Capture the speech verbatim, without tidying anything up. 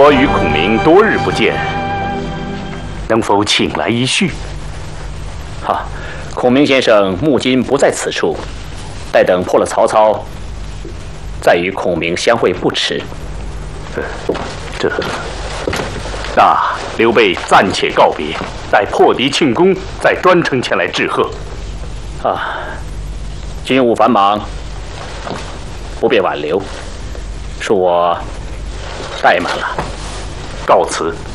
我与孔明多日不见，能否请来一叙？ 哈，孔明先生目今不在此处，待等破了曹操，再与孔明相会不迟。 这，那刘备暂且告别，待破敌庆功，再专程前来致贺。 啊，军务繁忙，不便挽留，恕我怠慢了。 告辞。